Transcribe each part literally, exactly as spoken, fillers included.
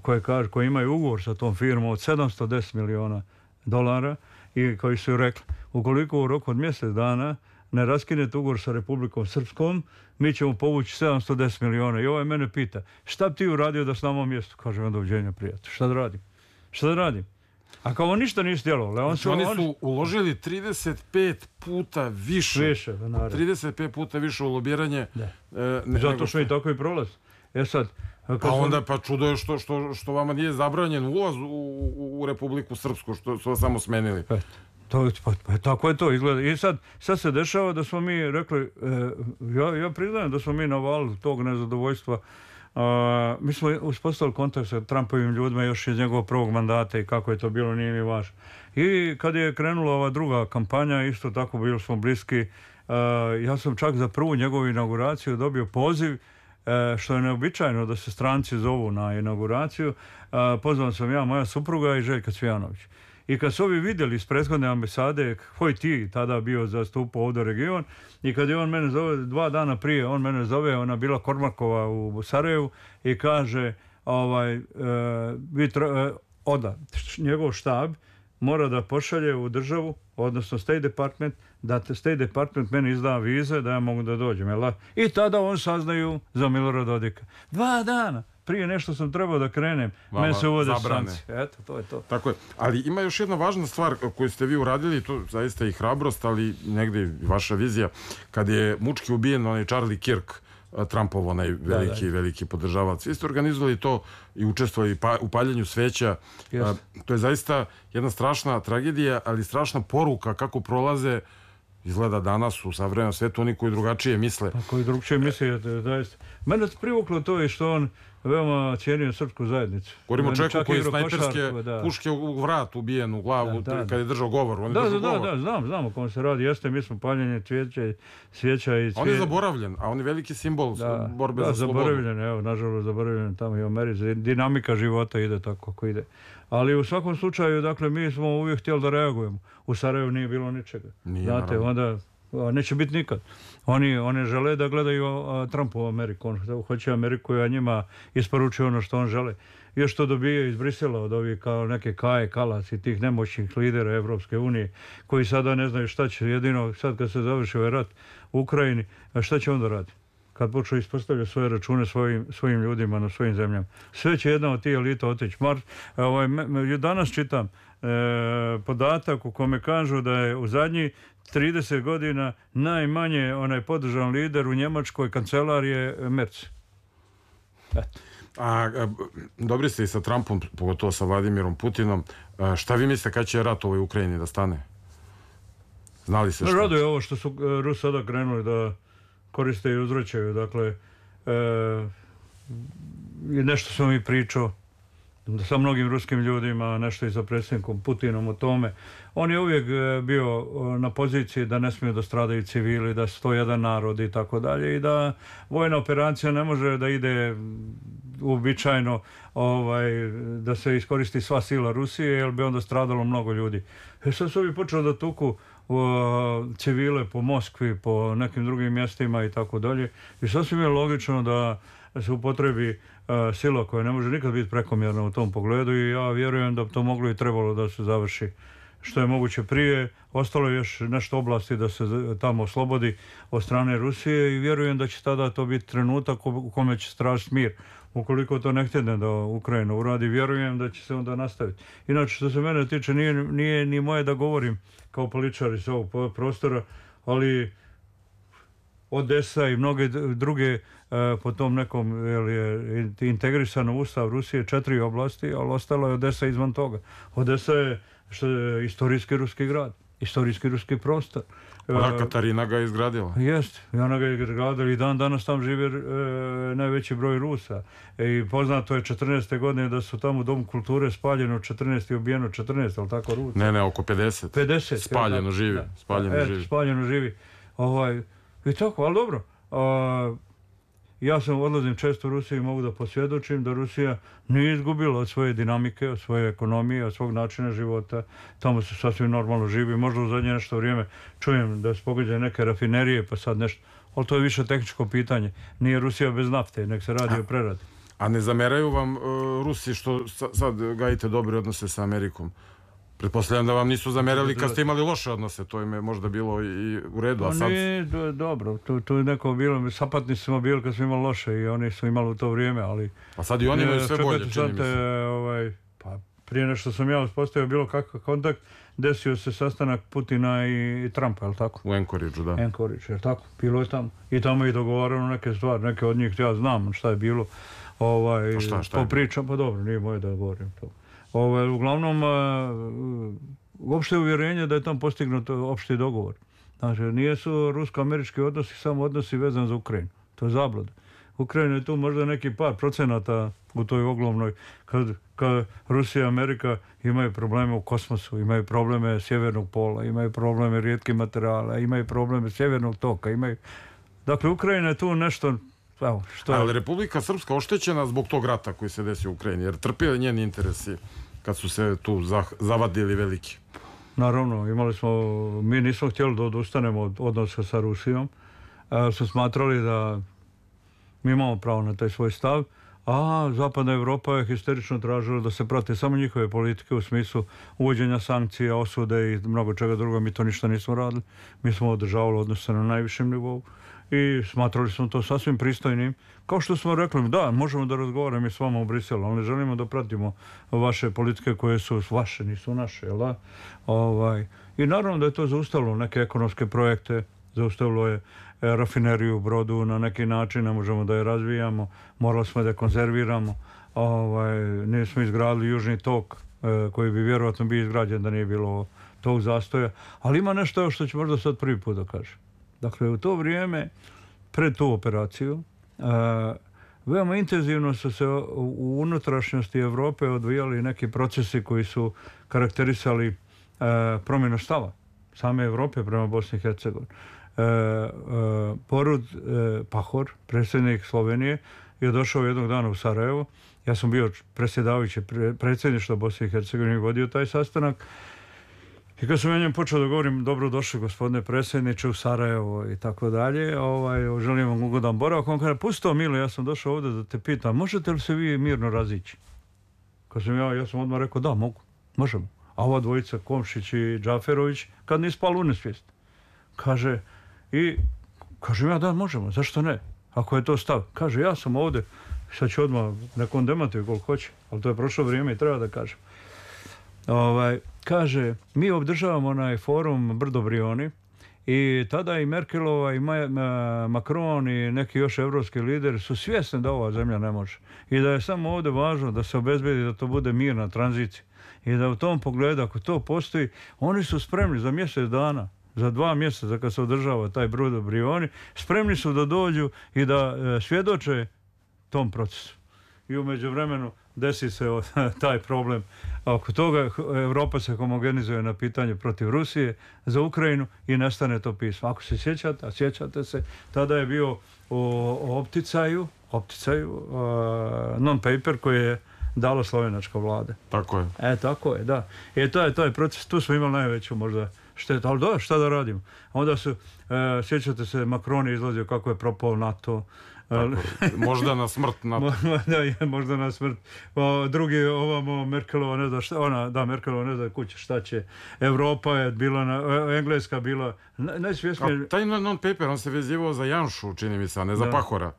koje, kaže, koje imaju ugovor sa tom firmom od sedamsto deset miliona dolara i koji su rekli, ukoliko u roku od mjesec dana ne raskinete ugovor sa Republikom Srpskom, mi ćemo povući sedamsto deset miliona. I ovaj mene pita, šta bi ti uradio da s nama mjestu? Kažem, vam doviđenja, prijatelj. Šta da radim? Šta da radim? A kao on ništa nisi djelovali. On znači, oni su uložili trideset pet puta više. Više, naravno. trideset pet puta više u lobiranje. E, ne, Zato što i tako i prolaz. E sad... Pa onda, pa čudo je što, što, što vama nije zabranjen ulaz u, u, u Republiku Srpsku, što su vas samo smenili. E, to, pa, pa, tako je to izgleda. I sad, sad se dešava da smo mi rekli, e, ja, ja priznajem da smo mi navalili tog nezadovoljstva. Uh, mi smo uspostavili kontakt sa Trumpovim ljudima još iz njegovog prvog mandata i kako je to bilo, nije mi važno. I kad je krenula ova druga kampanja, isto tako bili smo bliski. Uh, ja sam čak za prvu njegovu inauguraciju dobio poziv, uh, što je neobičajno da se stranci zovu na inauguraciju. Uh, pozvan sam ja, moja supruga i Željka Cvijanović. I kad su ovi vidjeli iz prethodne ambasade, koji ti tada bio zastupao ovdje region, i kad je on mene zove, dva dana prije, on mene zove, ona bila Kormakova u Sarajevu, i kaže, ovaj, e, vi tra, e, oda, njegov štab mora da pošalje u državu, odnosno State Department, da State Department meni izda vize da ja mogu da dođem. Jel? I tada on saznaju za Milorada Dodika. Dva dana prije nešto sam trebao da krenem, meni se uvode stranci. Eto, to je to. Tako je. Ali ima još jedna važna stvar koju ste vi uradili, to zaista i hrabrost, ali negdje i vaša vizija, kad je mučki ubijen onaj Charlie Kirk, Trumpov onaj veliki, da, da. veliki podržavac. Vi ste organizovali to i učestvovali u paljenju sveća. Yes. To je zaista jedna strašna tragedija, ali strašna poruka kako prolaze, izgleda danas u savremenom svetu, oni koji drugačije misle. A koji drugačije misle, zaista. Mene privuklo to je što on veoma cijenio srpsku zajednicu. Govorimo o čovjeku koji je snajperske puške u vrat ubijen u glavu da, da. kad je držao govor. On da, je da, govor. da, da, znam, znam o kom se radi. Jeste, mi smo paljenje cvijeća, svijeća i cvijeća. On je zaboravljen, a on je veliki simbol da, borbe da, za slobodu. Zaboravljen, evo, nažalost zaboravljen tamo i u Americi. Dinamika života ide tako kako ide. Ali u svakom slučaju, dakle, mi smo uvijek htjeli da reagujemo. U Sarajevu nije bilo ničega. Nije, znate, onda neće biti nikad. Oni, oni žele da gledaju Trumpovu Ameriku. On hoće Ameriku, a njima isporučuje ono što on žele. Još to dobije iz Brisela od ovih kao neke Kaje, Kalas i tih nemoćnih lidera Evropske unije, koji sada ne znaju šta će, jedino sad kad se završi ovaj rat u Ukrajini, šta će onda raditi? Kad počnu ispostavljati svoje račune svojim, svojim ljudima na svojim zemljama. Sve će jedna od tih elita otići. Mars, ovaj, danas čitam e, podatak u kome kažu da je u zadnji trideset godina najmanje onaj podržan lider u Njemačkoj kancelarije Merz. A, a, dobri ste i sa Trumpom, pogotovo sa Vladimirom Putinom. A, šta vi mislite kad će rat u ovoj Ukrajini da stane? Znali se šta? Raduje ovo što su Rusi sada krenuli da koriste i uzvraćaju. Dakle, e, nešto sam mi pričao sa mnogim ruskim ljudima, nešto i sa predsjednikom Putinom o tome. On je uvijek bio na poziciji da ne smiju da stradaju civili, da su to jedan narod i tako dalje, i da vojna operacija ne može da ide uobičajeno, ovaj, da se iskoristi sva sila Rusije, jer bi onda stradalo mnogo ljudi. E sad su ovi počeli da tuku civile po Moskvi, po nekim drugim mjestima i tako dalje. I sasvim je logično da se upotrebi uh, sila koja ne može nikad biti prekomjerna u tom pogledu, i ja vjerujem da bi to moglo i trebalo da se završi što je moguće prije. Ostalo je još nešto oblasti da se tamo oslobodi od strane Rusije, i vjerujem da će tada to biti trenutak u kome će stražiti mir. Ukoliko to ne htjene da Ukrajina uradi, vjerujem da će se onda nastaviti. Inače, što se mene tiče, nije, nije ni moje da govorim kao političar iz ovog prostora, ali Odesa i mnoge druge uh, po tom nekom jel, je integrisano ustav Rusije četiri oblasti, ali ostala je Odesa izvan toga. Odesa je, što je istorijski ruski grad, istorijski ruski prostor. Ona Katarina ga je izgradila. Jest, i ona ga je izgradila, i dan danas tam žive e, najveći broj Rusa. E, I poznato je četrnaeste godine da su tamo u Domu kulture spaljeno četrnaest i ubijeno četrnaest, ali tako Rusa? Ne, ne, oko pedeset. pedeset. Spaljeno živi. Da. Spaljeno e, živi. Spaljeno živi. Ovaj, I tako, ali dobro. A, ja sam odlazim često u Rusiju i mogu da posvjedočim da Rusija nije izgubila od svoje dinamike, od svoje ekonomije, od svog načina života. Tamo se sasvim normalno živi. Možda u zadnje nešto vrijeme čujem da se pogađaju neke rafinerije, pa sad nešto. Ali to je više tehničko pitanje. Nije Rusija bez nafte, nek se radi o preradi. A ne zameraju vam uh, Rusi što sa, sad gajite dobre odnose sa Amerikom? Pretpostavljam da vam nisu zamerali kad ste imali loše odnose, to im je možda bilo i u redu, a sad... Nije, dobro, tu, tu je neko bilo, sapatni smo bili kad smo imali loše i oni su imali u to vrijeme, ali... A sad i oni imaju sve bolje, čini mi se. Ovaj, pa prije nešto sam ja uspostavio bilo kakav kontakt, desio se sastanak Putina i, i Trumpa, je li tako? U Anchorageu, da. Anchorage, je li tako? Bilo je tamo. I tamo je dogovarano neke stvari, neke od njih ja znam šta je bilo. Ovaj, pa šta, šta po pričam, pa dobro, nije moje da govorim to. Ovaj, uglavnom, uopšte je uvjerenje da je tam postignut opšti dogovor. Znači, nije su rusko-američki odnosi samo odnosi vezan za Ukrajinu. To je zabluda. Ukrajina je tu možda neki par procenata u toj ogromnoj, kad, kad Rusija i Amerika imaju probleme u kosmosu, imaju probleme sjevernog pola, imaju probleme rijetkih materijala, imaju probleme sjevernog toka, imaju... Dakle, Ukrajina je tu nešto... Evo, što je... Ali Republika Srpska oštećena zbog tog rata koji se desio u Ukrajini, jer trpio njeni interesi kad su se tu zavadili veliki. Naravno, imali smo, mi nismo htjeli da odustanemo od odnosa sa Rusijom, e, su smatrali da mi imamo pravo na taj svoj stav, a Zapadna Evropa je histerično tražila da se prate samo njihove politike u smislu uvođenja sankcija, osude i mnogo čega druga. Mi to ništa nismo radili. Mi smo održavali odnose na najvišem nivou i smatrali smo to sasvim pristojnim. Kao što smo rekli, da, možemo da razgovaramo i s vama u Briselu, ali ne želimo da pratimo vaše politike koje su vaše, nisu naše, jel da? Ovaj, i naravno da je to zaustavilo neke ekonomske projekte, zaustavilo je rafineriju u Brodu na neki način, ne možemo da je razvijamo, morali smo da je konzerviramo, ovaj, nismo izgradili Južni tok, eh, koji bi vjerovatno bio izgrađen da nije bilo tog zastoja, ali ima nešto što ću možda sad prvi put da kažem. Dakle, u to vrijeme, pred tu operaciju, eh, veoma intenzivno su se u unutrašnjosti Evrope odvijali neki procesi koji su karakterisali eh, promjenu stava same Evrope prema Bosni i Hercegovini. Uh, uh, Borut uh, Pahor, predsjednik Slovenije, je došao jednog dana u Sarajevo. Ja sam bio predsjedavajući pre, predsjedništva Bosne i Hercegovine i vodio taj sastanak. I kad sam ja njem počeo da govorim, dobro došli gospodine predsjedniče u Sarajevo i tako dalje, ovaj, želim vam ugodan boravak. On kaže, pusti to Milo, ja sam došao ovdje da te pitam, možete li se vi mirno razići? Kad sam ja, ja sam odmah rekao, da, mogu, možemo. A ova dvojica, Komšić i Džaferović, kad nije spalo u nesvijest. Kaže, i kažem ja, da, možemo, zašto ne? Ako je to stav. Kaže, ja sam ovdje, sad ću odmah nekom demantuju koliko hoće, ali to je prošlo vrijeme i treba da kažem. Ovaj, kaže, mi obdržavamo onaj forum Brdo Brioni i tada i Merkelova i Macron i neki još evropski lideri su svjesni da ova zemlja ne može. I da je samo ovdje važno da se obezbedi da to bude mirna tranzicija. I da u tom pogledu, ako to postoji, oni su spremni za mjesec dana, za dva mjeseca kad se održava taj Brdo Brioni, spremni su da dođu i da e, svjedoče tom procesu. I u međuvremenu desi se o, taj problem. Oko toga Evropa se homogenizuje na pitanje protiv Rusije za Ukrajinu i nestane to pismo. Ako se sjećate, a sjećate se, tada je bio o, o opticaju, opticaju uh, non-paper koji je dalo slovenačka vlada. Tako je. E, tako je, da. I to je, to je proces, tu smo imali najveću možda šteta, ali da, šta da radimo? Onda su, e, sjećate se, Macron je izlazio kako je propao NATO. Tako, možda na smrt NATO. Da, je, možda na smrt. O, drugi, ovamo, Merkelova ne zna šta, ona, da, Merkelova ne zna kuće šta će. Evropa je bila, na, Engleska bila, najsvjesnije... Taj non-paper, on se vezivao za Janšu, čini mi se, a ne za da. Pahora.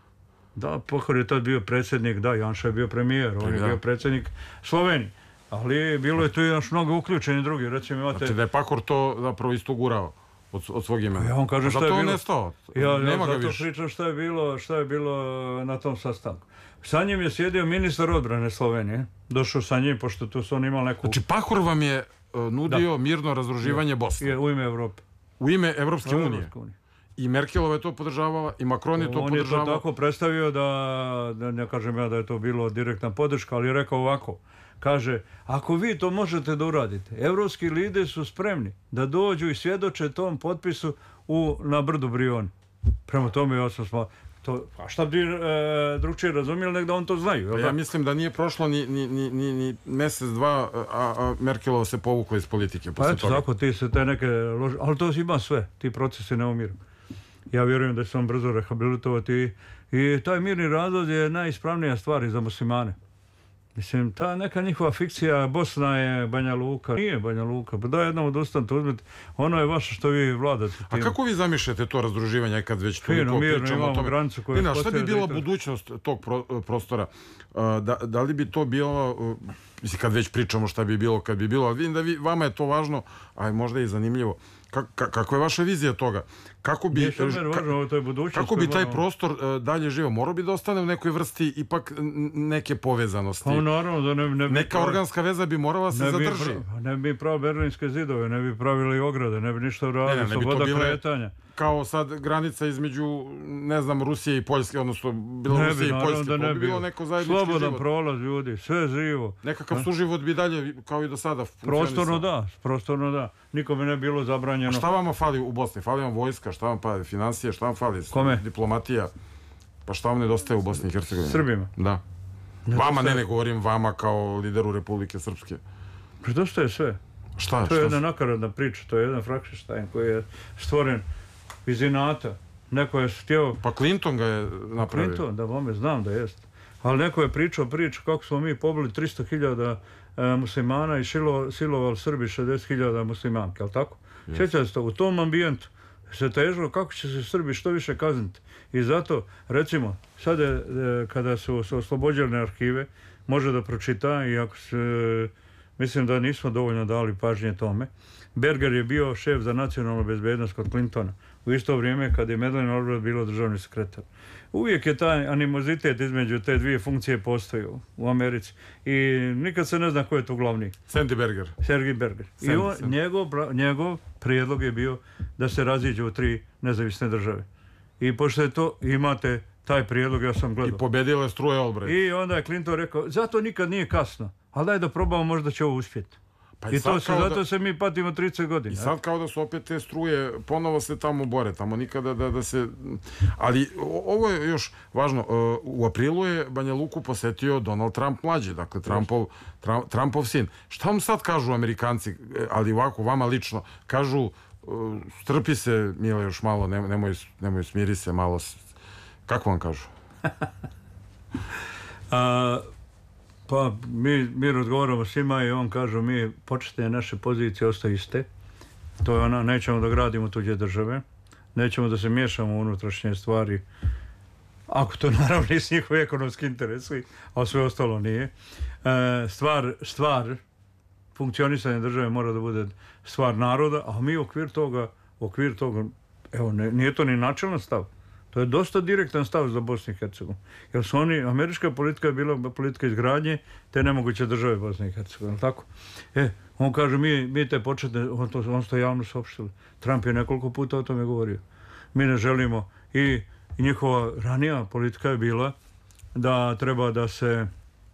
Da, Pahor je tad bio predsjednik, da, Janša je bio premijer, on je da. bio predsjednik Slovenije. Ali bilo je tu još mnogo uključeni drugi, recimo imate... Znači da je Pahor to zapravo isto gurao od, od svog imena. Ja vam kažem šta je bilo. Zato on je stao. Ja, Nema ja ga zato više. pričam šta je bilo, šta je bilo na tom sastanku. Sa njim je sjedio ministar odbrane Slovenije. Došao sa njim, pošto tu su on imali neku... Znači Pahor vam je uh, nudio da. mirno razruživanje Bosne. Je, u ime Evrope. U ime Evropske unije. Evropske unije. I Merkelova je to podržavala, i Macron je to on podržavao. On je to tako predstavio da, da ne kažem ja da je to bilo direktna podrška, ali je rekao ovako. Kaže, ako vi to možete da uradite, evropski lideri su spremni da dođu i svjedoče tom potpisu u, na Brdu Brioni. Prema tome, ja sam sma... To, a šta bi e, drugčije razumijeli, nek da on to znaju. Ja mislim da nije prošlo ni, ni, ni, ni, ni mjesec, dva, a, a Merkelova se povukla iz politike. Pa eto, tako, ti se te neke lož... Ali to ima sve, ti procesi ne umiru. Ja vjerujem da će se on brzo rehabilitovati i, i taj mirni razvod je najispravnija stvar i za muslimane. Mislim, ta neka njihova fikcija, Bosna je Banja Luka, nije Banja Luka, pa da jednom odustanete, uzmite, ono je vaše što vi vladate. A kako vi zamišljate to razdruživanje kad već toliko pričamo o tome? Granicu koju Ina, šta bi bila budućnost tog pro, prostora? Da, da li bi to bilo, mislim, kad već pričamo šta bi bilo, kad bi bilo, ali vidim da vi, vama je to važno, a možda i zanimljivo. Ka, ka, kako je vaša vizija toga? Kako bi, ka, važno, to je kako bi taj prostor uh, dalje živio? Morao bi da ostane u nekoj vrsti ipak neke povezanosti. Pa naravno da ne, ne bi Neka pravi, organska veza bi morala se ne zadrži. Bi, ne bi pravi berlinske zidove, ne bi pravili ograde, ne bi ništa uradili, sloboda kretanja. Kao sad granica između, ne znam, Rusije i Poljske, odnosno Belorusije i Poljske, da ne bi bilo neko zajednički život. Slobodan prolaz ljudi, sve živo. Nekakav suživot bi dalje, kao i do sada, prostorno da, prostorno da. Nikome ne bilo zabranjeno. A šta vama fali u Bosni? Fali vam vojska, šta vam fali financije, šta vam fali? Kome? Diplomatija. Pa šta vam nedostaje u Bosni i Hercegovini? Srbima? Da. Vama ne, ne govorim vama kao lideru Republike Srpske. Nedostaje sve. Šta? To je jedna nakaradna priča, to je jedan Frankenstein koji je stvoren iz inata. Neko je htio... Pa Clinton ga je napravio. Clinton, da vome, znam da jest. Ali neko je pričao priču kako smo mi pobili tristo hiljada e, muslimana i šilo, silovali Srbi šezdeset hiljada muslimanke, ali tako? Yes. Sjećate se to, u tom ambijentu se težilo kako će se Srbi što više kazniti. I zato, recimo, sad je, e, kada su, su oslobođene arhive, može da pročita i ako se, e, mislim da nismo dovoljno dali pažnje tome, Berger je bio šef za nacionalnu bezbednost kod Clintona u isto vrijeme kad je Madeleine Albright bilo državni sekretar. Uvijek je taj animozitet između te dvije funkcije postojao u Americi i nikad se ne zna ko je tu glavni. Sandy Berger. Sergej Berger. Sandy, I on, Sandy. Njegov, njegov prijedlog je bio da se raziđu u tri nezavisne države. I pošto je to, imate taj prijedlog, ja sam gledao. I pobjedila je struje Albright. I onda je Clinton rekao, zato nikad nije kasno, ali daj da probamo, možda će ovo uspjeti. Pa i to se, zato da, se mi patimo trideset godina. I sad kao da su opet te struje, ponovo se tamo bore, tamo nikada da, da se... Ali ovo je još važno, u aprilu je Banja Luku posetio Donald Trump mlađi, dakle Trumpov, Trump, Trumpov sin. Šta vam sad kažu Amerikanci, ali ovako, vama lično, kažu, strpi se, Mile, još malo, nemoj, nemoj smiri se malo, kako vam kažu? A... Pa mi, mi razgovaramo s njima i on kaže mi početne naše pozicije ostaju iste. To je ona, nećemo da gradimo tuđe države, nećemo da se miješamo u unutrašnje stvari, ako to naravno nisu njihovi ekonomski interesi, a sve ostalo nije. E, stvar, stvar funkcionisanja države mora da bude stvar naroda, a mi u okvir toga, u okvir toga, evo, ne, nije to ni načelan stav. To je dosta direktan stav za Bosnu i Hercegovinu. Jer su oni, američka politika je bila politika izgradnje te nemoguće države Bosne i Hercegovine, tako? E, on kaže, mi, mi te početne, on to, on to javno saopštili. Trump je nekoliko puta o tome govorio. Mi ne želimo i, i njihova ranija politika je bila da treba da se...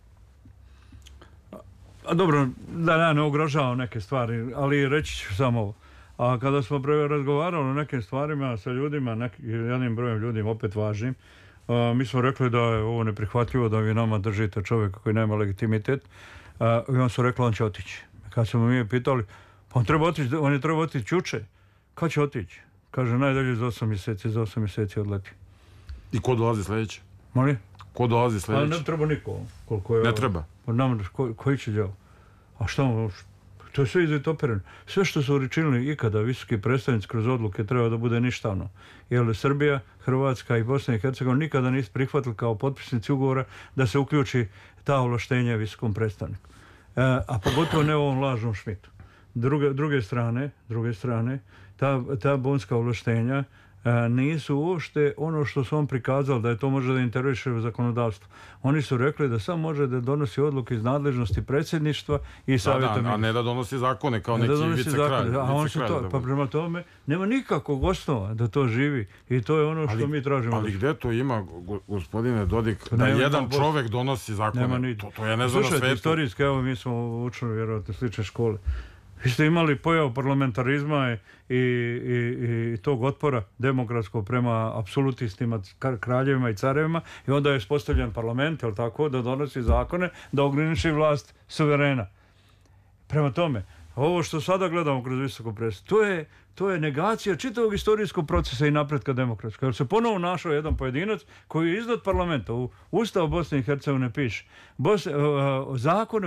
A dobro, da ja ne ugrožavam neke stvari, ali reći ću samo ovo. A kada smo prvo razgovarali o nekim stvarima sa ljudima, neki, jednim brojem ljudima, opet važnim, a, mi smo rekli da je ovo neprihvatljivo, da vi nama držite čovjeka koji nema legitimitet. A, I on su rekli, on će otići. Kad smo mi pitali, pa on, treba otići, on je treba otići juče. Kad će otići? Kaže, najdalje za osam mjeseci, za osam mjeseci odleti. I ko dolazi sljedeće? Moli? Ko dolazi sljedeće? Ali ne treba niko. Koliko je, ne treba? Nam, ko, koji će djel? A šta mu... To je sve izvitopereno. Sve što su učinili ikada visoki predstavnici kroz odluke treba da bude ništavno. Jer Srbija, Hrvatska i Bosna i Hercegovina nikada nisu prihvatili kao potpisnici ugovora da se uključi ta ovlaštenja visokom predstavniku. E, a pogotovo ne u ovom lažnom Šmitu. Druge, druge strane, druge strane, ta, ta bonska ovlaštenja e, nisu uopšte ono što su on prikazali da je to može da interveniše u zakonodavstvo. Oni su rekli da sam može da donosi odluke iz nadležnosti predsjedništva i savjeta ministra. A ne da donosi zakone kao neki vicekralj. A on su to, pa prema tome nema nikakvog osnova da to živi i to je ono što ali, mi tražimo. Ali gdje to ima, gospodine Dodik, da nema jedan čovjek donosi zakone? To, to je ne znam na svijetu. Slušajte, istorijski, evo mi smo učili vjerojatno slične škole. Vi ste imali pojavu parlamentarizma i, i, i tog otpora demokratskog prema apsolutistima, kraljevima i carevima i onda je uspostavljen parlament, jel tako, da donosi zakone, da ograniči vlast suverena. Prema tome, Ovo što sada gledamo kroz visoko predstavstvo, to je, to je negacija čitavog istorijskog procesa i napretka demokratskog. Jer se ponovo našao jedan pojedinac koji je iznad parlamenta. U Ustavu Bosne i Hercegovine piše Bos, uh, zakone